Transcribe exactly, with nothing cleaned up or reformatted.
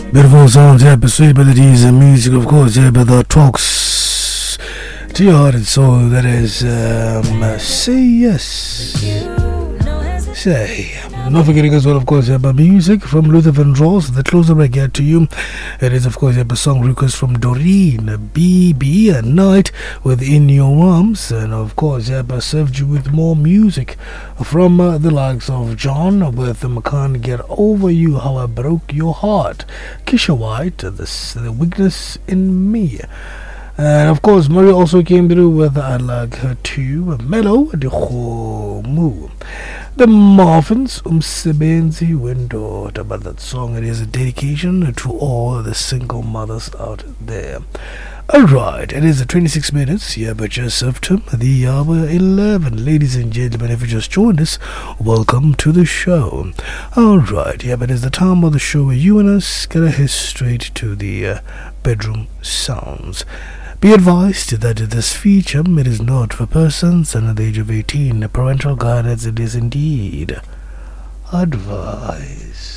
Beautiful songs, yeah, but sweet melodies and music, of course, yeah, but the talks to your heart and soul. That is, um, say yes. Say. Not forgetting as well, of course, yeah, but music from Luther Vandross. The closer I get to you, it is, of course, yeah, a song request from Doreen B B at night within your arms, and of course, yeah, but served you with more music from uh, the likes of John with um, Can't Get Over You, How I Broke Your Heart, Keisha White, the, the Weakness in Me. And of course, Maria also came through with I Like Her Too, Mellow, the Homu. The Muffins, Umsebenzi Window. About that song, it is a dedication to all the single mothers out there. Alright, it is twenty-six minutes, yeah, but just after the hour eleven. Ladies and gentlemen, if you just joined us, welcome to the show. Alright, yeah, but it's the time of the show where you and us gotta head straight to the uh, bedroom sounds. Be advised that this feature, it is not for persons under the age of eighteen. Parental guidance, it is indeed advised.